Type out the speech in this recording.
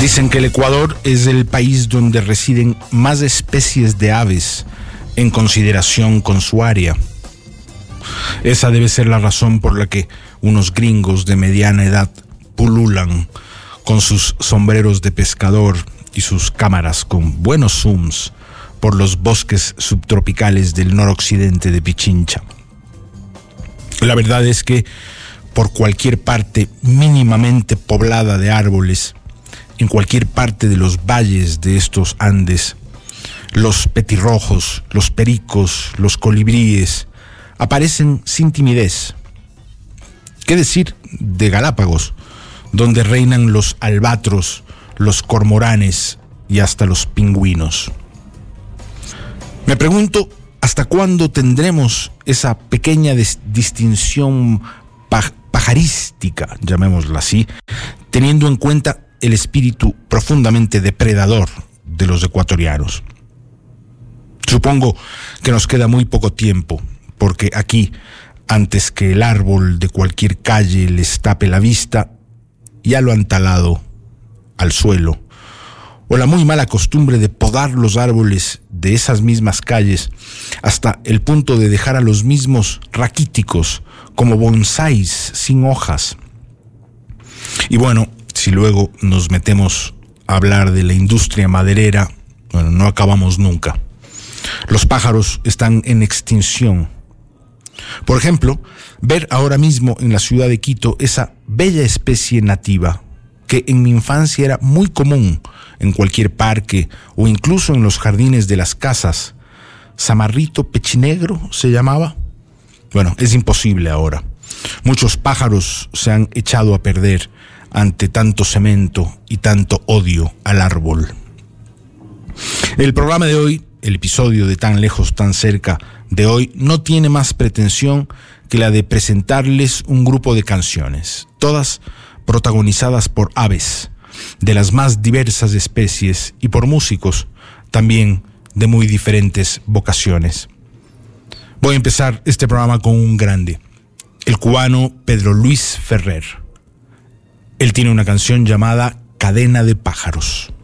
Dicen que el Ecuador es el país donde residen más especies de aves en consideración con su área. Esa debe ser la razón por la que unos gringos de mediana edad pululan con sus sombreros de pescador y sus cámaras con buenos zooms por los bosques subtropicales del noroccidente de Pichincha. La verdad es que por cualquier parte mínimamente poblada de árboles, en cualquier parte de los valles de estos Andes, los petirrojos, los pericos, los colibríes aparecen sin timidez. ¿Qué decir de Galápagos, donde reinan los albatros, los cormoranes y hasta los pingüinos? Me pregunto, ¿hasta cuándo tendremos esa pequeña distinción pajarística, llamémosla así, teniendo en cuenta el espíritu profundamente depredador de los ecuatorianos? Supongo que nos queda muy poco tiempo, porque aquí, antes que el árbol de cualquier calle les tape la vista, ya lo han talado al suelo, o la muy mala costumbre de podar los árboles de esas mismas calles hasta el punto de dejar a los mismos raquíticos como bonsáis sin hojas. Y bueno, si luego nos metemos a hablar de la industria maderera, bueno, no acabamos nunca. Los pájaros están en extinción. Por ejemplo, ver ahora mismo en la ciudad de Quito esa bella especie nativa que en mi infancia era muy común en cualquier parque o incluso en los jardines de las casas. Zamarrito pechinegro se llamaba. Bueno, es imposible ahora. Muchos pájaros se han echado a perder ante tanto cemento y tanto odio al árbol. El programa de hoy, el episodio de Tan Lejos, Tan Cerca de hoy, no tiene más pretensión que la de presentarles un grupo de canciones, todas protagonizadas por aves de las más diversas especies y por músicos también de muy diferentes vocaciones. Voy a empezar este programa con un grande, el cubano Pedro Luis Ferrer. Él tiene una canción llamada Cadena de Pájaros.